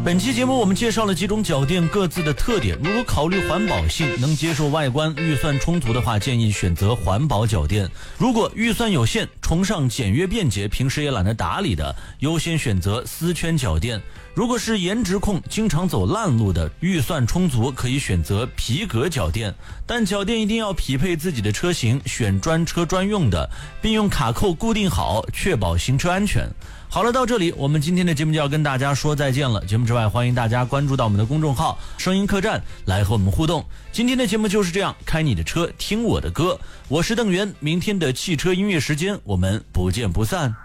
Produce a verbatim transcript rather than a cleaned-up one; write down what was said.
本期节目我们介绍了几种脚垫各自的特点，如果考虑环保性，能接受外观，预算充足的话，建议选择环保脚垫。如果预算有限，崇尚简约便捷，平时也懒得打理的，优先选择丝圈脚垫。如果是颜值控，经常走烂路的，预算充足，可以选择皮革脚垫，但脚垫一定要匹配自己的车型，选专车专用的，并用卡扣固定好，确保行车安全。好了，到这里我们今天的节目就要跟大家说再见了。节目之外，欢迎大家关注到我们的公众号声音客栈来和我们互动。今天的节目就是这样，开你的车听我的歌，我是邓源，明天的汽车音乐时间我们不见不散。